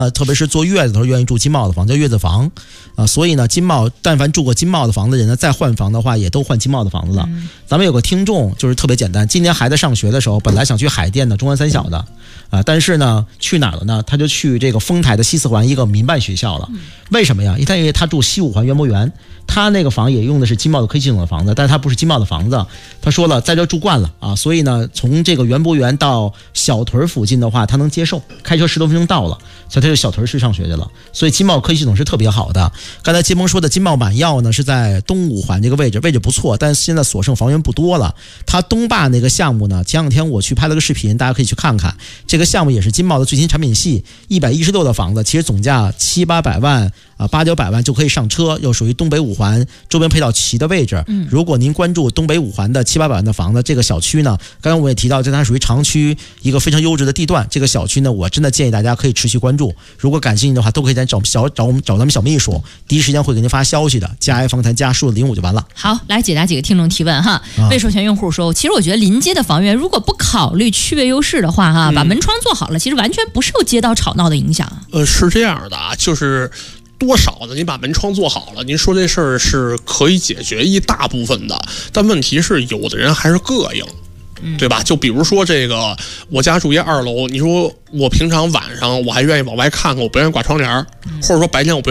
特别是坐月子的时候愿意住金茂的房，叫月子房所以呢，金茂但凡住过金茂的房的人呢，再换房的话也都换金茂的房子了。咱们有个听众就是特别简单，今年孩子上学的时候，本来想去海淀的中关三小的但是呢去哪儿了呢？他就去这个丰台的西四环一个民办学校了。为什么呀？因为他住西五环园博园，他那个房也用的是金茂的科技系统的房子，但是他不是金茂的房子。他说了，在这住惯了所以呢，从这个园博园到小屯附近的话，他能接受，开车10多分钟到了，所以他就小屯去上学去了。所以金茂科技系统是特别好的。刚才金鹏说的金茂满耀呢，是在东五环这个位置不错，但是现在所剩房源不多了。他东坝那个项目呢，前两天我去拍了个视频，大家可以去看看。这个项目也是金茂的最新产品系，116的房子，其实总价700、800万8、900万就可以上车，又属于东北五环周边配套齐的位置。如果您关注东北五环的700、800万的房子，这个小区呢，刚刚我也提到，这它属于长区一个非常优质的地段。这个小区呢，我真的建议大家可以持续关注。如果感兴趣的话，都可以找咱们小秘书，第一时间会给您发消息的。加爱房谈加数05就完了。 好，来解答几个听众提问哈。未授权用户说，其实我觉得临街的房源如果不考虑区别优势的话把门窗做好了，其实完全不受街道吵闹的影响。 是这样的就是多少呢？您把门窗做好了，您说这事儿是可以解决一大部分的，但问题是有的人还是膈应。对吧？就比如说这个，我家住一2楼，你说我平常晚上我还愿意往外看看，我不愿意挂窗帘，或者说白天我不